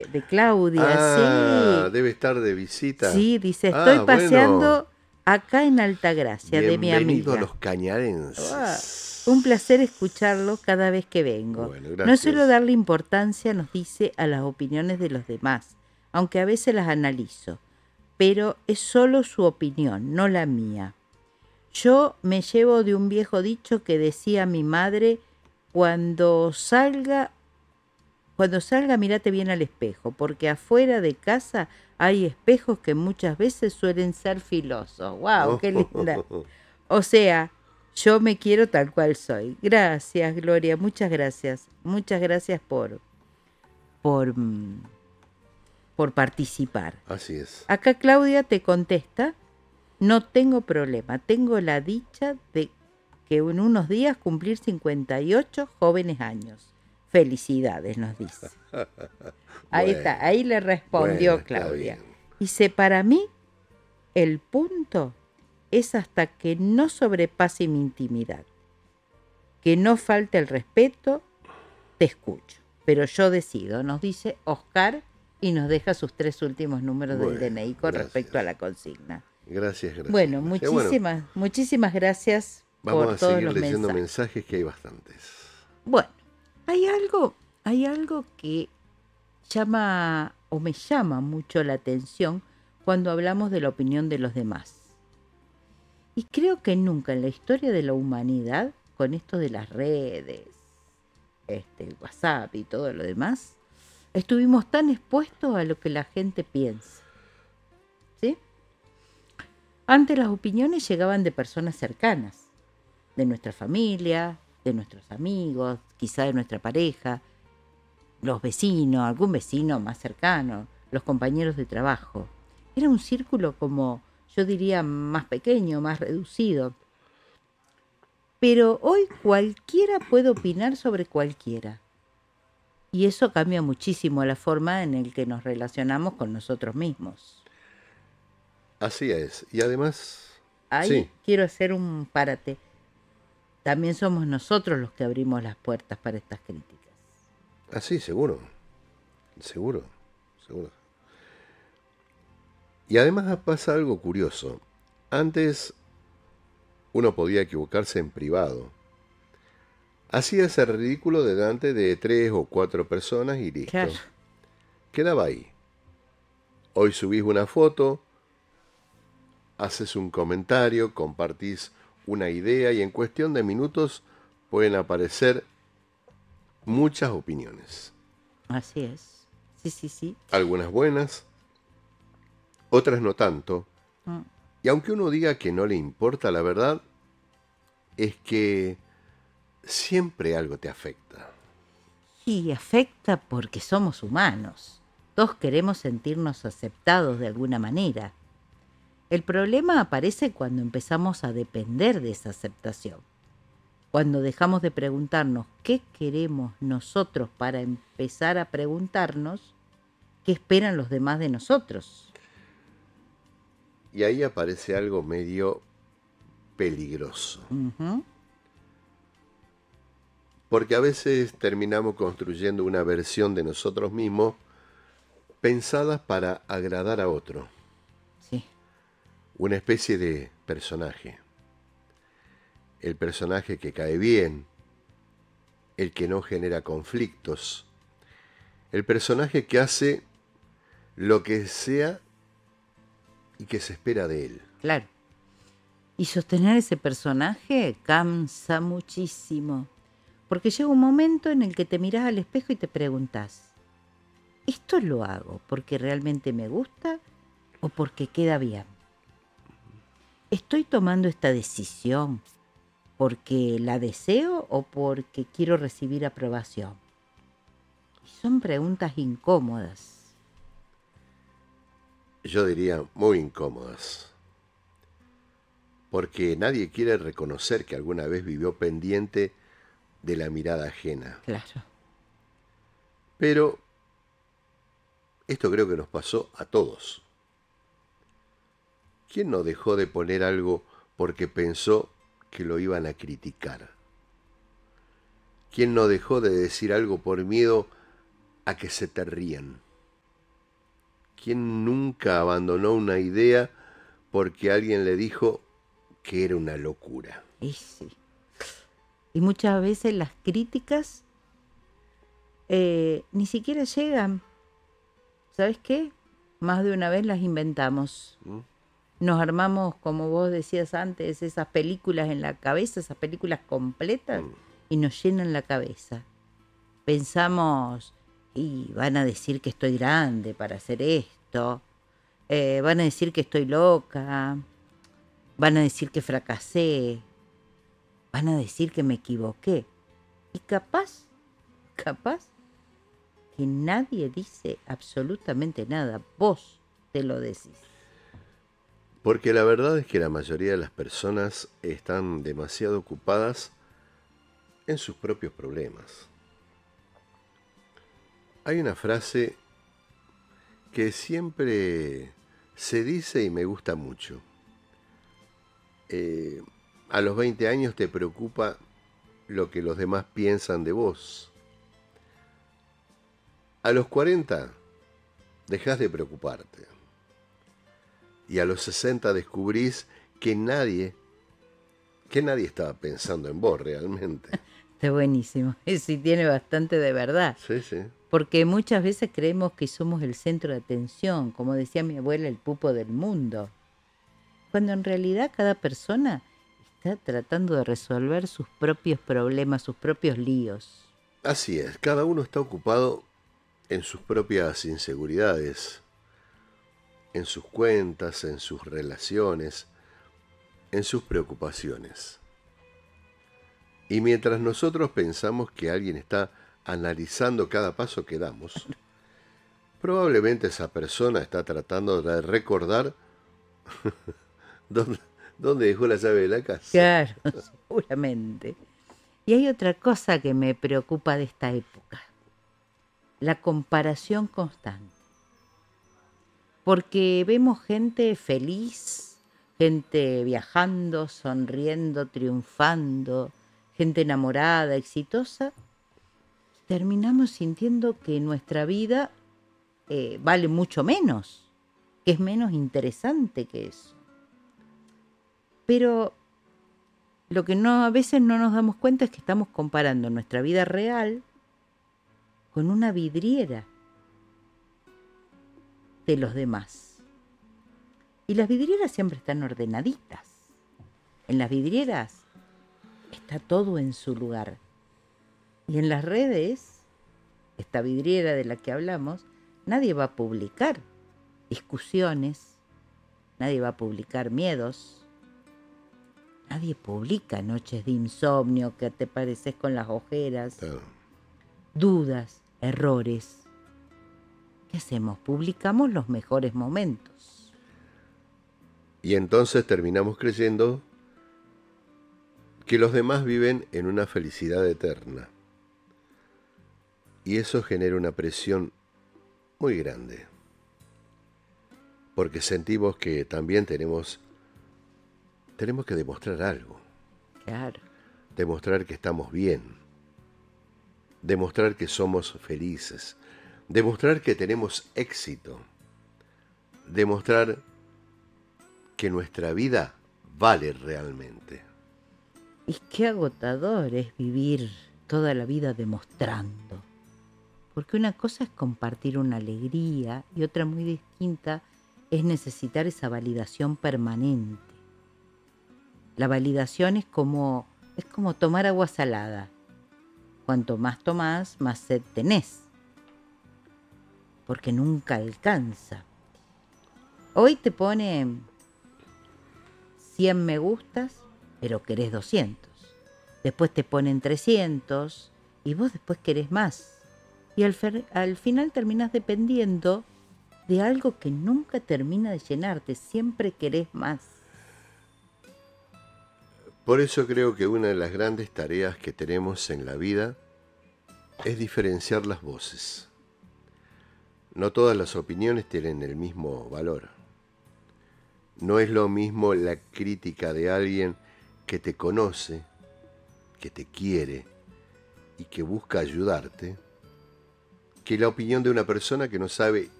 de Claudia, Ah, sí. debe estar de visita. Sí, dice, estoy Ah, bueno. paseando acá en Altagracia de mi Bienvenido a amiga. los Ah, un placer cañarenses. escucharlo cada vez que vengo. Bueno, No suelo gracias. darle importancia, nos dice, a las opiniones de los demás, aunque a veces las analizo, pero es solo su opinión, no la mía. Yo me llevo de un viejo dicho que decía mi madre, cuando salga, cuando salga mírate bien al espejo, porque afuera de casa hay espejos que muchas veces suelen ser filosos. ¡Wow! ¡Qué linda! Oh, O sea, yo me quiero tal cual soy. Gracias, Gloria, muchas gracias. Muchas gracias por, mm, por participar. así es. Acá Claudia te contesta, no tengo problema, tengo la dicha de que en unos días cumplir 58 jóvenes años. Felicidades, nos dice. Ahí está, Bueno, ahí le bueno, respondió está Claudia. bien. Dice, para mí el punto es hasta que no sobrepase mi intimidad, que no falte el respeto, te escucho. Pero yo decido, nos dice Oscar y nos deja sus 3 últimos números del Bueno, DNI con respecto a gracias. la consigna. Gracias, gracias, Bueno, gracias. Bueno, muchísimas gracias vamos por a todos seguir los leyendo mensajes. mensajes que hay bastantes. Bueno, hay algo que llama o me llama mucho la atención cuando hablamos de la opinión de los demás. Y creo que nunca en la historia de la humanidad, con esto de las redes, el WhatsApp y todo lo demás, estuvimos tan expuestos a lo que la gente piensa. ¿Sí? Antes las opiniones llegaban de personas cercanas, de nuestra familia, de nuestros amigos, quizá de nuestra pareja, los vecinos, algún vecino más cercano, los compañeros de trabajo. Era un círculo como, yo diría, más pequeño, más reducido. Pero hoy cualquiera puede opinar sobre cualquiera. Y eso cambia muchísimo la forma en la que nos relacionamos con nosotros mismos. Así es. Y además, Ahí sí, quiero hacer un párate. También somos nosotros los que abrimos las puertas para estas críticas. así, seguro, seguro, seguro. Y además pasa algo curioso. Antes uno podía equivocarse en privado. Hacías el ridículo delante de 3 o 4 personas y Claro. listo. Quedaba ahí. Hoy subís una foto, haces un comentario, compartís una idea y en cuestión de minutos pueden aparecer muchas opiniones. Así es. Sí, sí, sí. Algunas buenas, otras no tanto. Mm. Y aunque uno diga que no le importa, la verdad es que siempre algo te afecta. Y afecta porque somos humanos. Todos queremos sentirnos aceptados de alguna manera. El problema aparece cuando empezamos a depender de esa aceptación. Cuando dejamos de preguntarnos qué queremos nosotros para empezar a preguntarnos qué esperan los demás de nosotros. Y ahí aparece algo medio peligroso. Ujú. Porque a veces terminamos construyendo una versión de nosotros mismos pensadas para agradar a otro. Sí, Una especie de personaje. El personaje que cae bien, el que no genera conflictos, el personaje que hace lo que sea y que se espera de él. claro. Y sostener ese personaje cansa muchísimo. Porque llega un momento en el que te miras al espejo y te preguntas, ¿esto lo hago porque realmente me gusta o porque queda bien? ¿Estoy tomando esta decisión porque la deseo o porque quiero recibir aprobación? Y son preguntas incómodas. Yo diría muy incómodas. Porque nadie quiere reconocer que alguna vez vivió pendiente de la mirada ajena. Claro. Pero esto creo que nos pasó a todos. ¿Quién no dejó de poner algo porque pensó que lo iban a criticar? ¿Quién no dejó de decir algo por miedo a que se te rían? ¿Quién nunca abandonó una idea porque alguien le dijo que era una locura? Y sí. Y muchas veces las críticas ni siquiera llegan. ¿Sabes qué? Más de una vez las inventamos. ¿Mm? Nos armamos, como vos decías antes, esas películas en la cabeza, esas películas completas, y nos llenan la cabeza. Pensamos, y van a decir que estoy grande para hacer esto, van a decir que estoy loca, van a decir que fracasé, van a decir que me equivoqué. Y capaz que nadie dice absolutamente nada, vos te lo decís. Porque la verdad es que la mayoría de las personas están demasiado ocupadas en sus propios problemas. Hay una frase que siempre se dice y me gusta mucho. A los 20 años te preocupa lo que los demás piensan de vos. A los 40 dejás de preocuparte. Y a los 60 descubrís que nadie estaba pensando en vos realmente. Está buenísimo. Sí, tiene bastante de verdad. Sí, sí. Porque muchas veces creemos que somos el centro de atención, como decía mi abuela, el pupo del mundo. Cuando en realidad cada persona está tratando de resolver sus propios problemas, sus propios líos. Así es, cada uno está ocupado en sus propias inseguridades, en sus cuentas, en sus relaciones, en sus preocupaciones. Y mientras nosotros pensamos que alguien está analizando cada paso que damos, probablemente esa persona está tratando de recordar dónde dejó la llave de la casa. Claro, seguramente. Y hay otra cosa que me preocupa de esta época, la comparación constante. Porque vemos gente feliz, gente viajando, sonriendo, triunfando, gente enamorada, exitosa. Terminamos sintiendo que nuestra vida vale mucho menos, que es menos interesante que eso. Pero lo que a veces no nos damos cuenta es que estamos comparando nuestra vida real con una vidriera de los demás. Y las vidrieras siempre están ordenaditas. En las vidrieras está todo en su lugar. Y en las redes, esta vidriera de la que hablamos, nadie va a publicar discusiones, nadie va a publicar miedos, nadie publica noches de insomnio que te pareces con las ojeras, Claro. dudas, errores. ¿Qué hacemos? Publicamos los mejores momentos. Y entonces terminamos creyendo que los demás viven en una felicidad eterna. Y eso genera una presión muy grande. Porque sentimos que también tenemos que demostrar algo. Claro. Demostrar que estamos bien. Demostrar que somos felices. Demostrar que tenemos éxito. Demostrar que nuestra vida vale realmente. Y qué agotador es vivir toda la vida demostrando. Porque una cosa es compartir una alegría y otra muy distinta es necesitar esa validación permanente. La validación es como tomar agua salada. Cuanto más tomás, más sed tenés. Porque nunca alcanza. Hoy te pone 100 me gustas, pero querés 200. Después te ponen 300 y vos después querés más. Y al final terminás dependiendo de algo que nunca termina de llenarte. Siempre querés más. Por eso creo que una de las grandes tareas que tenemos en la vida es diferenciar las voces. No todas las opiniones tienen el mismo valor. No es lo mismo la crítica de alguien que te conoce, que te quiere y que busca ayudarte, que la opinión de una persona que no sabe